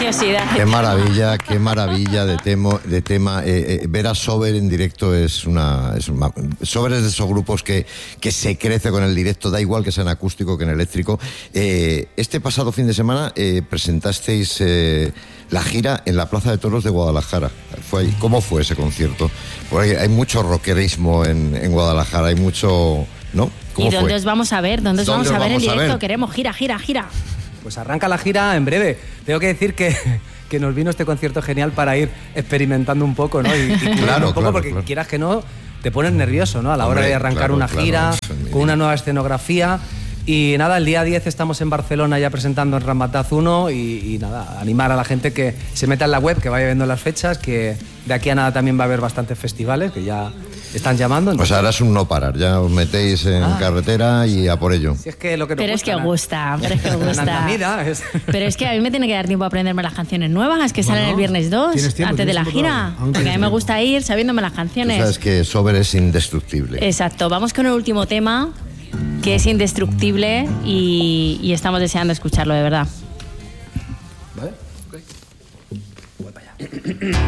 curiosidad. Qué maravilla de tema. Ver a Sober en directo es una... Sober es de esos grupos que se crece con el directo, da igual que sea en acústico que en eléctrico. Este pasado fin de semana presentasteis la gira en la Plaza de Toros de Guadalajara. ¿Cómo fue ese concierto? Porque hay mucho rockerismo en Guadalajara, hay mucho... ¿no? ¿Y dónde os vamos a ver? ¿Dónde os vamos a ver en directo? Queremos gira. Pues arranca la gira en breve. Tengo que decir que nos vino este concierto genial para ir experimentando un poco, ¿no? Y claro, porque quieras que no, te pones nervioso, ¿no? A la hora de arrancar una gira, con una nueva escenografía. Y nada, el día 10 estamos en Barcelona ya presentando en Ramataz 1 y nada, animar a la gente que se meta en la web, que vaya viendo las fechas, que de aquí a nada también va a haber bastantes festivales que ya están llamando. Entonces... Pues ahora es un no parar, ya os metéis en carretera y a por ello. Si es que lo que pero es que gusta. Pero es que a mí me tiene que dar tiempo a aprenderme las canciones nuevas que salen el viernes 2, antes de la gira. Porque a mí me gusta ir sabiéndome las canciones. Tú sabes que Sober es indestructible. Exacto, vamos con el último tema, que es indestructible y estamos deseando escucharlo de verdad. ¿Vale? Okay. Voy para allá.